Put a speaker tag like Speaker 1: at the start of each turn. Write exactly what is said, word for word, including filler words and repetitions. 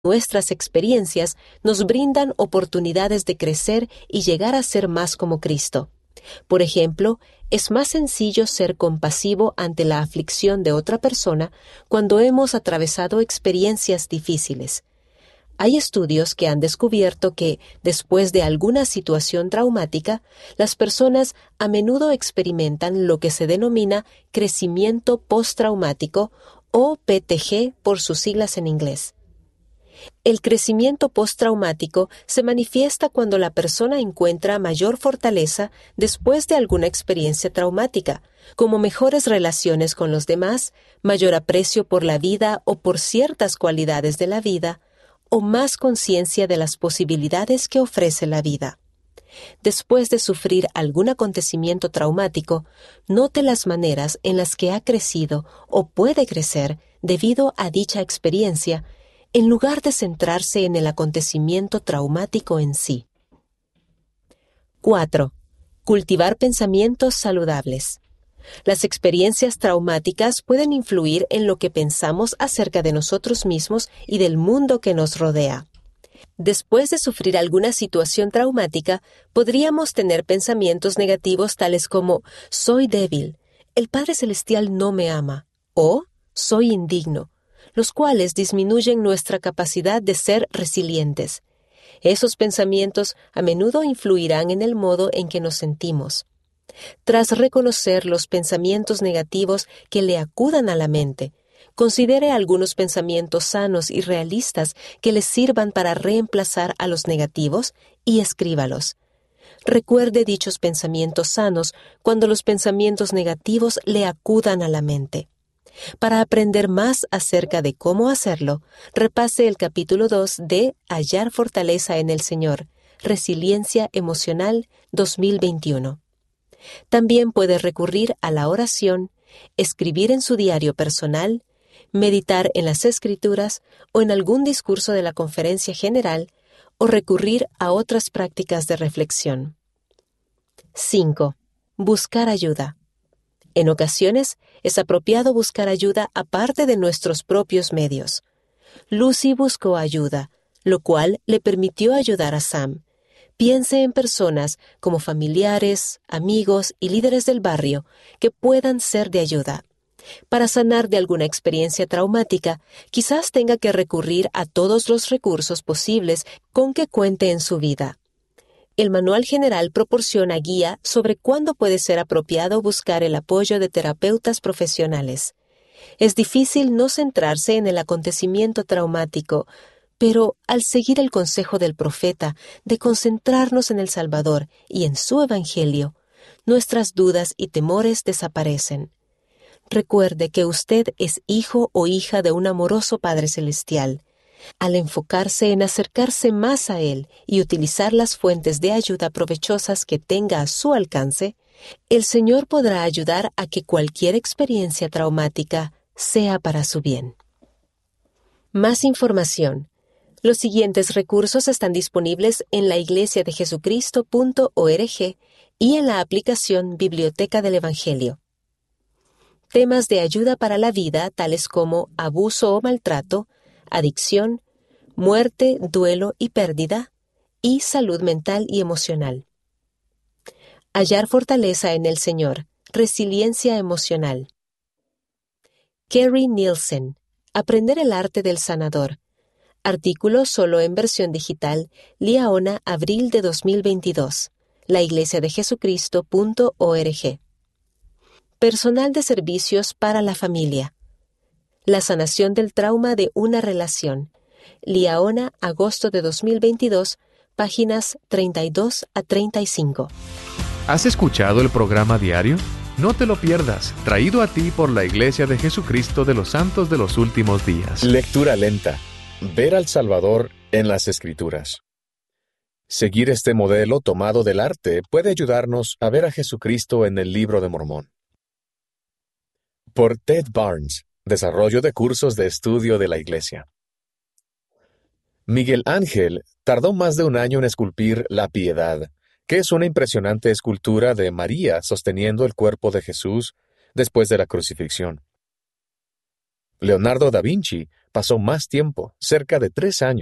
Speaker 1: Nuestras experiencias nos brindan oportunidades de crecer y llegar a ser más como Cristo. Por ejemplo, es más sencillo ser compasivo ante la aflicción de otra persona cuando hemos atravesado experiencias difíciles. Hay estudios que han descubierto que, después de alguna situación traumática, las personas a menudo experimentan lo que se denomina crecimiento postraumático o P T G por sus siglas en inglés. El crecimiento postraumático se manifiesta cuando la persona encuentra mayor fortaleza después de alguna experiencia traumática, como mejores relaciones con los demás, mayor aprecio por la vida o por ciertas cualidades de la vida, o más conciencia de las posibilidades que ofrece la vida. Después de sufrir algún acontecimiento traumático, note las maneras en las que ha crecido o puede crecer debido a dicha experiencia, en lugar de centrarse en el acontecimiento traumático en sí. cuatro. Cultivar pensamientos saludables. Las experiencias traumáticas pueden influir en lo que pensamos acerca de nosotros mismos y del mundo que nos rodea. Después de sufrir alguna situación traumática, podríamos tener pensamientos negativos tales como «soy débil», «el Padre Celestial no me ama» o «soy indigno», los cuales disminuyen nuestra capacidad de ser resilientes. Esos pensamientos a menudo influirán en el modo en que nos sentimos. Tras reconocer los pensamientos negativos que le acudan a la mente, considere algunos pensamientos sanos y realistas que le sirvan para reemplazar a los negativos y escríbalos. Recuerde dichos pensamientos sanos cuando los pensamientos negativos le acudan a la mente. Para aprender más acerca de cómo hacerlo, repase el capítulo dos de Hallar fortaleza en el Señor, Resiliencia Emocional dos mil veintiuno. También puede recurrir a la oración, escribir en su diario personal, meditar en las Escrituras o en algún discurso de la Conferencia General, o recurrir a otras prácticas de reflexión. cinco. Buscar ayuda. En ocasiones, es apropiado buscar ayuda aparte de nuestros propios medios. Lucy buscó ayuda, lo cual le permitió ayudar a Sam. Piense en personas como familiares, amigos y líderes del barrio que puedan ser de ayuda. Para sanar de alguna experiencia traumática, quizás tenga que recurrir a todos los recursos posibles con que cuente en su vida. El Manual General proporciona guía sobre cuándo puede ser apropiado buscar el apoyo de terapeutas profesionales. Es difícil no centrarse en el acontecimiento traumático, pero al seguir el consejo del profeta de concentrarnos en el Salvador y en su Evangelio, nuestras dudas y temores desaparecen. Recuerde que usted es hijo o hija de un amoroso Padre Celestial. Al enfocarse en acercarse más a Él y utilizar las fuentes de ayuda provechosas que tenga a su alcance, el Señor podrá ayudar a que cualquier experiencia traumática sea para su bien. Más información. Los siguientes recursos están disponibles en la iglesia de jesucristo punto org y en la aplicación Biblioteca del Evangelio. Temas de ayuda para la vida tales como abuso o maltrato, adicción, muerte, duelo y pérdida, y salud mental y emocional. Hallar fortaleza en el Señor, resiliencia emocional. Kerry Nielsen, Aprender el arte del sanador. Artículo solo en versión digital, Liaona, abril de dos mil veintidós. La iglesia de jesucristo punto org. Personal de servicios para la familia. La sanación del trauma de una relación. Liaona, agosto de dos mil veintidós, páginas treinta y dos a treinta y cinco.
Speaker 2: ¿Has escuchado el programa diario? No te lo pierdas, traído a ti por la Iglesia de Jesucristo de los Santos de los Últimos Días.
Speaker 3: Lectura lenta. Ver al Salvador en las Escrituras. Seguir este modelo tomado del arte puede ayudarnos a ver a Jesucristo en el Libro de Mormón. Por Ted Barnes, Desarrollo de Cursos de Estudio de la Iglesia. Miguel Ángel tardó más de un año en esculpir La Piedad, que es una impresionante escultura de María sosteniendo el cuerpo de Jesús después de la crucifixión. Leonardo da Vinci pasó más tiempo, cerca de tres años,